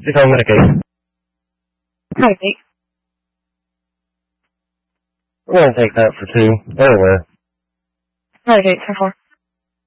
Just I'm gonna case. Hi, Nate. I'm gonna take that for 2. Anywhere. Hi, Nate. 10-4.